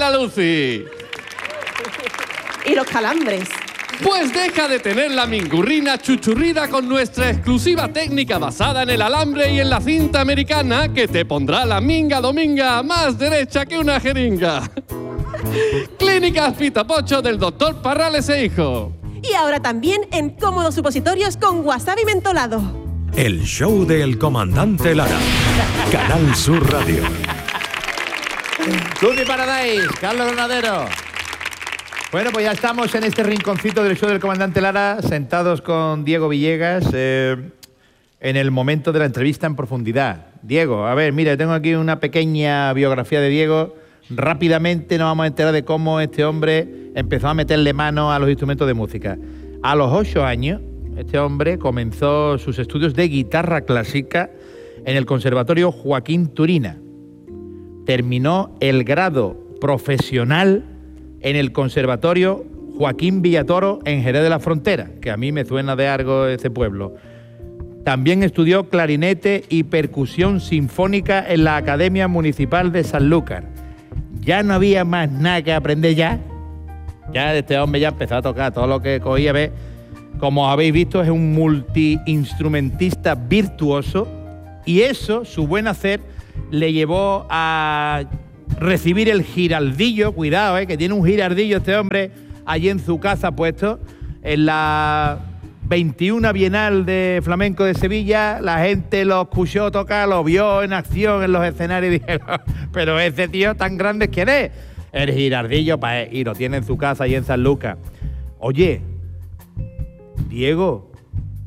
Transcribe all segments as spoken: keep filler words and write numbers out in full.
abuela Lucy. ¿Y los calambres? Pues deja de tener la mingurrina chuchurrida con nuestra exclusiva técnica basada en el alambre y en la cinta americana que te pondrá la minga dominga más derecha que una jeringa. Clínicas Pitapocho del doctor Parrales e Hijo. Y ahora también en cómodos supositorios con wasabi mentolado. El show del comandante Lara. Canal Sur Radio. Lucy Paradise, Carlos Granadero. Bueno, pues ya estamos en este rinconcito del show del comandante Lara, sentados con Diego Villegas, eh, en el momento de la entrevista en profundidad. Diego, a ver, mira, tengo aquí una pequeña biografía de Diego. Rápidamente nos vamos a enterar de cómo este hombre empezó a meterle mano a los instrumentos de música. A los ocho años, este hombre comenzó sus estudios de guitarra clásica en el Conservatorio Joaquín Turina. Terminó el grado profesional en el Conservatorio Joaquín Villatoro en Jerez de la Frontera, que a mí me suena de algo ese pueblo. También estudió clarinete y percusión sinfónica en la Academia Municipal de Sanlúcar. Ya no había más nada que aprender ya. Ya este hombre ya empezó a tocar todo lo que cogía. ¿Ves? Como habéis visto, es un multiinstrumentista virtuoso y eso, su buen hacer, le llevó a recibir el giraldillo, cuidado, eh, que tiene un giraldillo este hombre allí en su casa puesto, en la veintiuna Bienal de Flamenco de Sevilla. La gente lo escuchó tocar, lo vio en acción en los escenarios y dijeron, pero ese tío tan grande, ¿quién es? El giraldillo, pa, y lo tiene en su casa allí en San Lucas. Oye, Diego,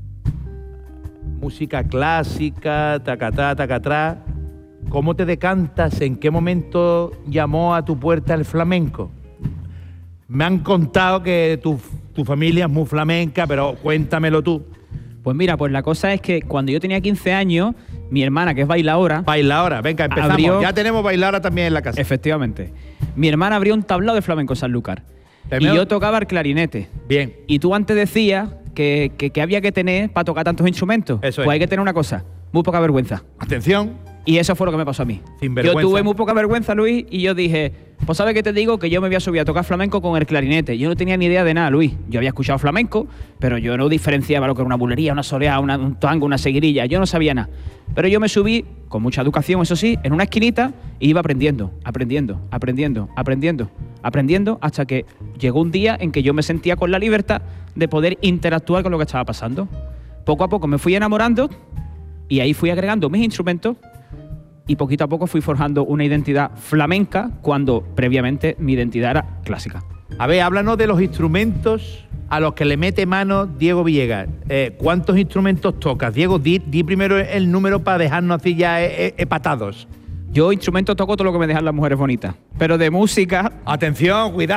música clásica, tacatá, tacatrá. ¿Cómo te decantas? ¿En qué momento llamó a tu puerta el flamenco? Me han contado que tu, tu familia es muy flamenca, pero cuéntamelo tú. Pues mira, pues la cosa es que cuando yo tenía quince años, mi hermana, que es bailaora... Bailaora, venga, empezamos. Abrió, ya tenemos bailaora también en la casa. Efectivamente. Mi hermana abrió un tablado de flamenco en Sanlúcar. Y yo tocaba el clarinete. Bien. Y tú antes decías que, que, que había que tener para tocar tantos instrumentos. Eso pues es. Hay que tener una cosa, muy poca vergüenza. Atención. Y eso fue lo que me pasó a mí. Sin vergüenza. Yo tuve muy poca vergüenza, Luis, y yo dije, pues ¿sabes qué te digo? Que yo me voy a subir a tocar flamenco con el clarinete. Yo no tenía ni idea de nada, Luis. Yo había escuchado flamenco, pero yo no diferenciaba lo que era una bulería, una soleá, una, un tango, una seguirilla. Yo no sabía nada. Pero yo me subí, con mucha educación, eso sí, en una esquinita y iba aprendiendo, aprendiendo, aprendiendo, aprendiendo, aprendiendo, hasta que llegó un día en que yo me sentía con la libertad de poder interactuar con lo que estaba pasando. Poco a poco me fui enamorando y ahí fui agregando mis instrumentos. Y poquito a poco fui forjando una identidad flamenca cuando previamente mi identidad era clásica. A ver, háblanos de los instrumentos a los que le mete mano Diego Villegas. Eh, ¿Cuántos instrumentos tocas? Diego, di, di primero el número para dejarnos así ya empatados. Yo instrumentos toco todo lo que me dejan las mujeres bonitas. Pero de música... Atención, cuidado.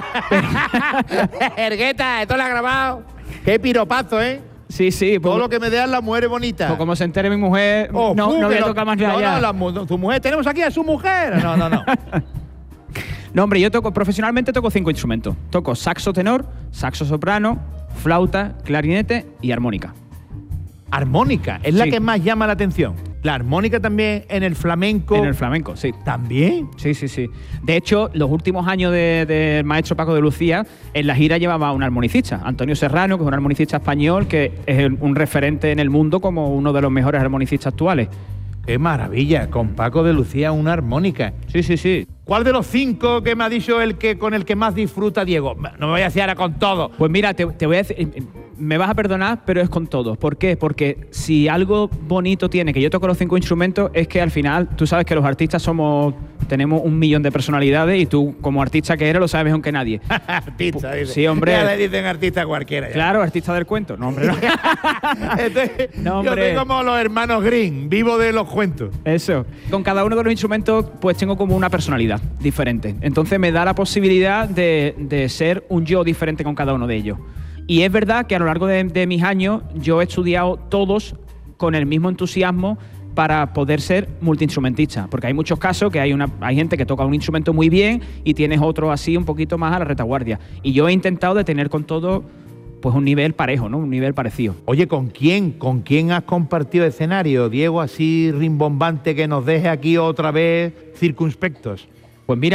Ergueta, esto lo ha grabado. Qué piropazo, ¿eh? Sí, sí. Todo pues, lo que me dejan las mujeres bonitas. Pues como se entere mi mujer, oh, no, no voy a tocar más de no, allá. No, la, tu mujer, tenemos aquí a su mujer. No, no, no. No, hombre, yo toco, profesionalmente toco cinco instrumentos. Toco saxo tenor, saxo soprano, flauta, clarinete y armónica. Armónica, es sí. la que más llama la atención. La armónica también en el flamenco. En el flamenco, sí. ¿También? Sí, sí, sí. De hecho, los últimos años del de maestro Paco de Lucía, en la gira llevaba un armonicista, Antonio Serrano, que es un armonicista español, que es un referente en el mundo como uno de los mejores armonicistas actuales. ¡Qué maravilla! Con Paco de Lucía una armónica. Sí, sí, sí. ¿Cuál de los cinco que me ha dicho el que con el que más disfruta Diego? No me voy a decir ahora con todo. Pues mira, te, te voy a decir... Me vas a perdonar, pero es con todos. ¿Por qué? Porque si algo bonito tiene que yo toco los cinco instrumentos es que al final tú sabes que los artistas somos tenemos un millón de personalidades y tú como artista que eres lo sabes mejor que nadie. Artista, dice. Sí, hombre. Ya le dicen artista a cualquiera. Ya. Claro, artista del cuento. No, hombre, no. Entonces, no, hombre. Yo soy como los hermanos Green, vivo de los cuentos. Eso. Con cada uno de los instrumentos pues tengo como una personalidad diferente. Entonces me da la posibilidad de, de ser un yo diferente con cada uno de ellos. Y es verdad que a lo largo de, de mis años yo he estudiado todos con el mismo entusiasmo para poder ser multiinstrumentista, porque hay muchos casos que hay una hay gente que toca un instrumento muy bien y tienes otro así un poquito más a la retaguardia. Y yo he intentado de tener con todo pues un nivel parejo, ¿no? Un nivel parecido. Oye, ¿con quién? ¿Con quién has compartido escenario, Diego, así rimbombante que nos deje aquí otra vez circunspectos? Pues mira,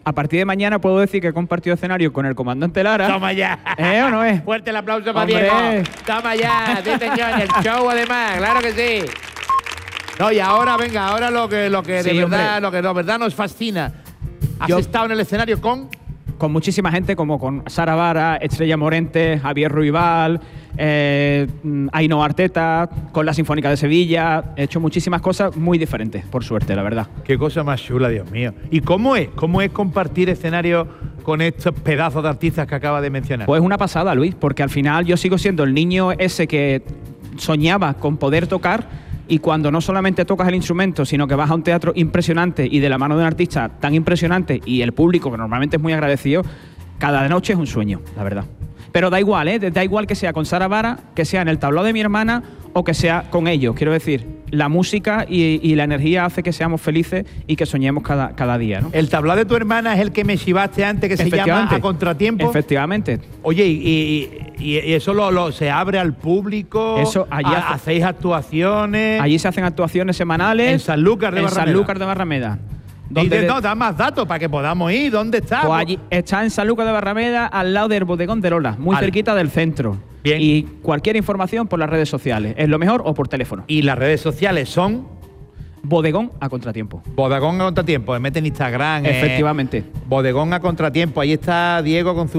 A partir de mañana puedo decir que he compartido escenario con el comandante Lara. ¡Toma ya! ¿Eh o no es? Fuerte el aplauso para Hombre. Diego. ¡Toma ya! Dice yo en el show, además, claro que sí. No, y ahora, venga, ahora lo que, lo que de Sí, verdad, hombre. lo que de verdad nos fascina. ¿Has Yo- estado en el escenario con? Con muchísima gente, como con Sara Vara, Estrella Morente, Javier Ruibal, eh, mm, Ainhoa Arteta, con la Sinfónica de Sevilla. He hecho muchísimas cosas muy diferentes, por suerte, la verdad. Qué cosa más chula, Dios mío. ¿Y cómo es? ¿Cómo es compartir escenario con estos pedazos de artistas que acaba de mencionar? Pues una pasada, Luis, porque al final yo sigo siendo el niño ese que soñaba con poder tocar, y cuando no solamente tocas el instrumento, sino que vas a un teatro impresionante y de la mano de un artista tan impresionante y el público, que normalmente es muy agradecido, cada noche es un sueño, la verdad. Pero da igual, ¿eh? Da igual que sea con Sara Vara, que sea en el tablao de mi hermana o que sea con ellos. Quiero decir, la música y, y la energía hace que seamos felices y que soñemos cada, cada día, ¿no? El tablao de tu hermana es el que me chivaste antes, que se llama Efectivamente. A Contratiempo. Efectivamente. Oye, y, y- y eso lo, lo- se abre al público. Eso, allí ha- hace- hacéis actuaciones. Allí se hacen actuaciones semanales. En Sanlúcar de En Barrameda. Sanlúcar de Barrameda. Y Donde de- de- no, da más datos para que podamos ir. ¿Dónde está? Pues allí está en Sanlúcar de Barrameda, al lado del bodegón de Lola, muy Vale. cerquita del centro. Bien. Y cualquier información por las redes sociales. Es lo mejor o por teléfono. Y las redes sociales son Bodegón a contratiempo. Bodegón a Contratiempo. Me meten Instagram. eh, Efectivamente. Bodegón a Contratiempo. Ahí está Diego con su